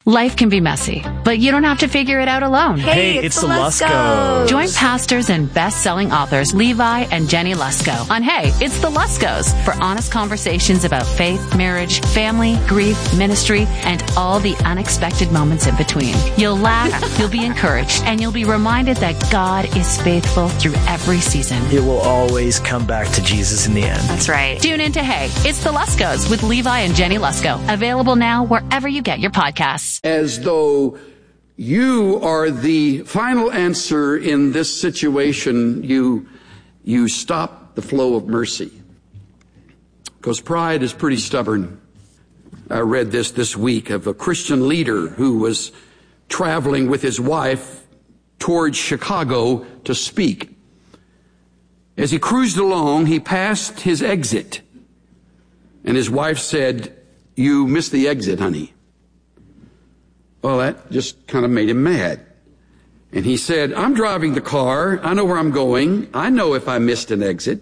Life can be messy, but you don't have to figure it out alone. Hey, it's the Luskos. Join pastors and best-selling authors Levi and Jenny Lusko on Hey, it's the Luskos for honest conversations about faith, marriage, family, grief, ministry, and all the unexpected moments in between. You'll laugh, you'll be encouraged, and you'll be reminded that God is faithful through every season. It will always come back to Jesus in the end. That's right. Tune in to Hey, it's the Luskos with Levi and Jenny Lusko. Available now wherever you get your podcasts. As though you are the final answer in this situation, you stop the flow of mercy. Because pride is pretty stubborn. I read this week of a Christian leader who was traveling with his wife towards Chicago to speak. As he cruised along, he passed his exit. And his wife said, "You missed the exit, honey." Well, that just kind of made him mad. And he said, "I'm driving the car. I know where I'm going. I know if I missed an exit."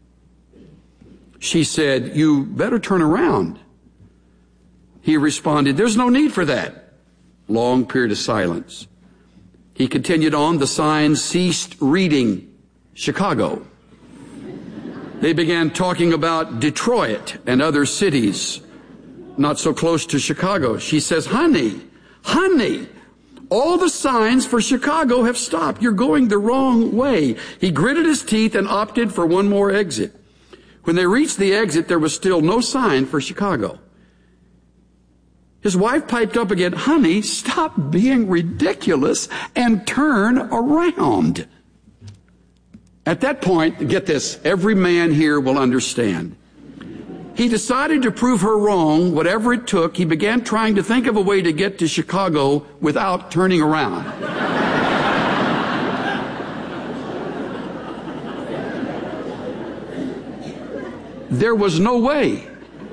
She said, "You better turn around." He responded, "There's no need for that." Long period of silence. He continued on. The sign ceased reading Chicago. They began talking about Detroit and other cities not so close to Chicago. She says, Honey, all the signs for Chicago have stopped. You're going the wrong way." He gritted his teeth and opted for one more exit. When they reached the exit, there was still no sign for Chicago. His wife piped up again, "Honey, stop being ridiculous and turn around." At that point, get this, every man here will understand. He decided to prove her wrong, whatever it took. He began trying to think of a way to get to Chicago without turning around. There was no way.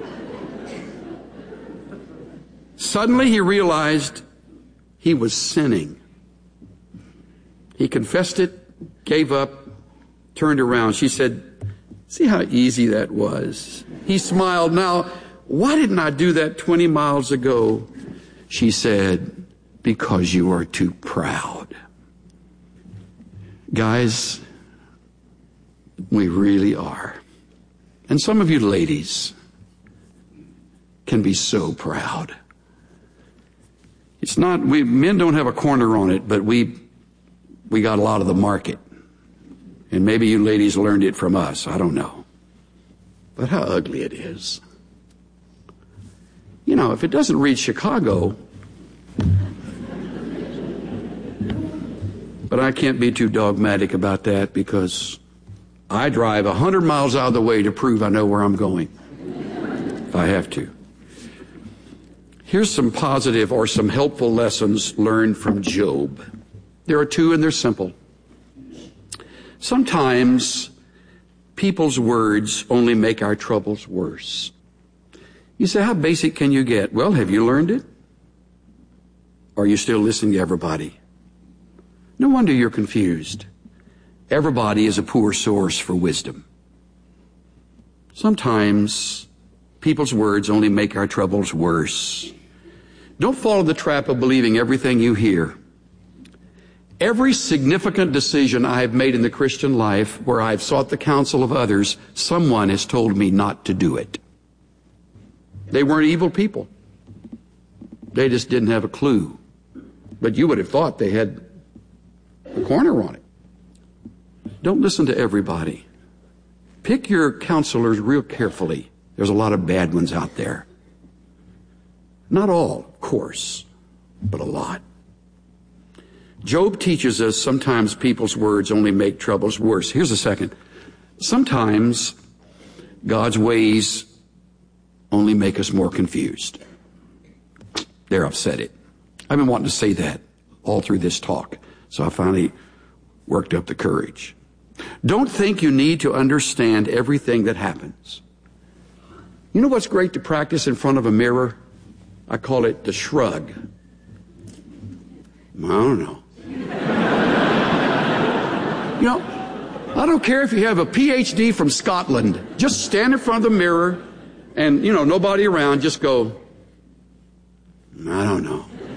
Suddenly he realized he was sinning. He confessed it, gave up, turned around. She said, "See how easy that was?" He smiled. "Now, why didn't I do that 20 miles ago?" She said, "Because you are too proud." Guys, we really are. And some of you ladies can be so proud. It's not, men don't have a corner on it, but we got a lot of the market. And maybe you ladies learned it from us. I don't know. But how ugly it is. You know, if it doesn't reach Chicago, but I can't be too dogmatic about that because I drive 100 miles out of the way to prove I know where I'm going, if I have to. Here's some positive or some helpful lessons learned from Job. There are two and they're simple. Sometimes people's words only make our troubles worse. You say, how basic can you get? Well, have you learned it? Or are you still listening to everybody? No wonder you're confused. Everybody is a poor source for wisdom. Sometimes people's words only make our troubles worse. Don't fall in the trap of believing everything you hear. Every significant decision I have made in the Christian life where I've sought the counsel of others, someone has told me not to do it. They weren't evil people. They just didn't have a clue. But you would have thought they had a corner on it. Don't listen to everybody. Pick your counselors real carefully. There's a lot of bad ones out there. Not all, of course, but a lot. Job teaches us sometimes people's words only make troubles worse. Here's a second. Sometimes God's ways only make us more confused. There, I've said it. I've been wanting to say that all through this talk, so I finally worked up the courage. Don't think you need to understand everything that happens. You know what's great to practice in front of a mirror? I call it the shrug. I don't know. You know, I don't care if you have a PhD from Scotland. Just stand in front of the mirror and, nobody around, just go, I don't know.